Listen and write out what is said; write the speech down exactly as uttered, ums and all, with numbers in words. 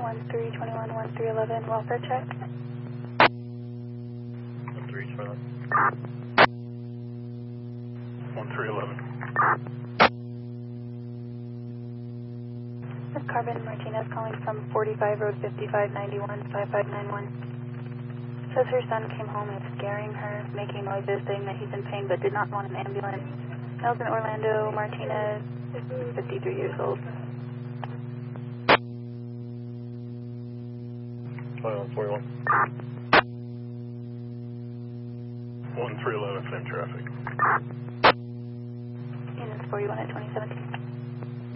one three two one, one three one one, welfare check. one three two one. one three one one. Miss Carbon Martinez calling from forty-five Road fifty-five ninety-one, five five nine one. Says her son came home and was scaring her, making noises, saying that he's in pain but did not want an ambulance. Nelson Orlando Martinez, fifty-three years old. twenty-one forty-one. one three one one, same traffic. Units forty-one at twenty seventeen.